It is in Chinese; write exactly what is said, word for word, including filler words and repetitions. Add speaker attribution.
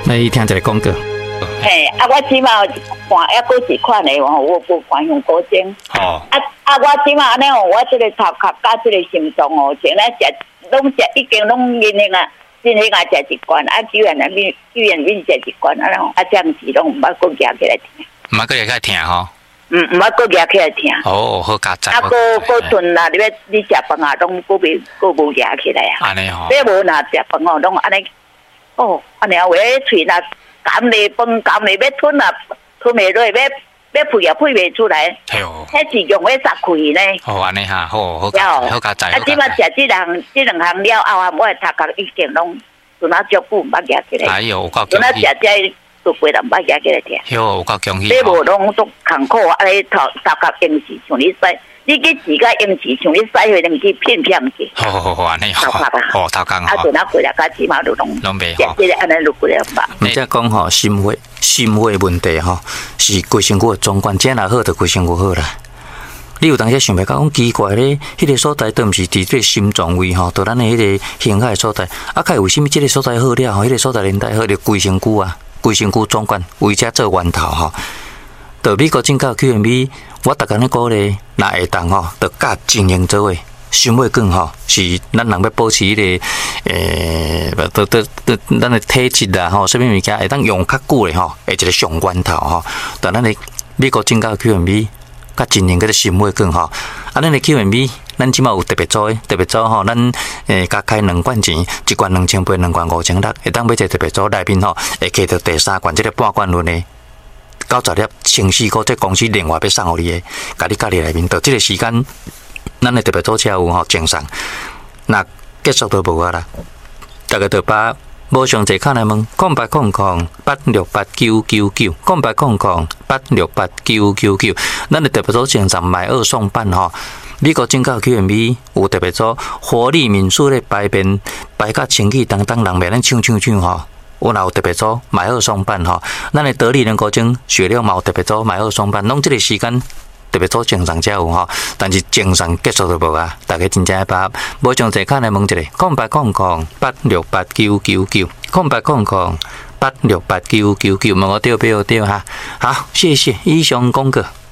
Speaker 1: 来听一个广告。
Speaker 2: 嘿，啊，我即马看还佫一款的哦，我无看用高精。
Speaker 3: 哦。
Speaker 2: 啊啊，我即马安尼哦，我即个头壳甲即个心脏哦，前来食拢食已经拢年龄啊，年龄啊食一罐，啊居然啊面居然面食一罐，啊然后啊这样子拢毋捌佫夹起来听。
Speaker 3: 毋捌佫会较听吼。
Speaker 2: 嗯，毋捌佫夹起来听。
Speaker 3: 哦，好加载。
Speaker 2: 啊，佫佫顿啦，你要你食饭啊，拢佫袂佫无夹起来啊。
Speaker 3: 安尼吼。
Speaker 2: 你无若食饭哦，拢安尼，哦，安尼啊，话喙若含你饭含你要吞啊，吞袂落，要要配也配袂出来。
Speaker 3: 哎呦，
Speaker 2: 迄是用迄十开呢。
Speaker 3: 哦，安尼哈，好好好加载。
Speaker 2: 啊，即摆食即两即两项了后啊，我的头壳已经拢阵啊足久毋捌夹起来。
Speaker 3: 哎呦，有够
Speaker 2: 阵啊食这都几人毋捌夹起来听。
Speaker 3: 哟，有够恭喜。
Speaker 2: 你无拢都艰苦，安尼头头壳用是像你使。你去自家用是像你使迄两支片片去。
Speaker 3: 好好好，安尼好。
Speaker 2: 头壳啊，
Speaker 3: 好头壳
Speaker 2: 啊，阵啊过来，甲起码都拢
Speaker 3: 拢袂好。
Speaker 2: 即个安尼就过来吧。
Speaker 1: 毋则讲吼，心血心血问题吼，是规身躯的总管，这若好就规身躯好啦。你有当时想袂到，讲奇怪咧，迄个所在都毋是伫这心脏位吼，就咱的迄个形海所在。啊，较为虾米即个所在好了吼，迄个所在年代好，就规身躯啊，规身躯总管为遮做源头吼。到美国政教 Q M B， 我逐工咧鼓励，若会当吼，就甲经营做伙。心血管吼，是咱人要保持迄、那个诶，都都都，咱的体质啦吼，啥物物件会当用较久诶吼，会一个上源头吼。但咱的美国政教 Q M B， 甲经营迄个心血管吼，啊，咱的 Q M B， 咱即马有特别组诶，特别组吼，咱诶加开两罐钱，一罐两千八，两罐五千六，会当买一个特别组内面吼，会加到第三罐，即、這个半罐轮诶。九十粒清洗股，这公司另外要送互你诶，甲你家己内面到即个时间，咱诶特别组车有吼正送，那结束都无啊啦。大家就把无上侪卡来问，空八空空八六八九九九，空八空空八六八九九九，咱诶特别组正送买二送半吼。美国政教 Q M B 有特别组活力民宿咧排便排甲清气当当，人袂咱抢抢抢吼。我若有特别组买二送半吼，咱的得力人高精血料嘛有特别组买二送半，拢即个时间特别组正常才有吼，但是正常结束就无啊，大家真正要把握。无上侪卡来问一个，空八空空八六八九九九，空八空空八六八九九九，问我对不对哈？好，谢谢以上广告。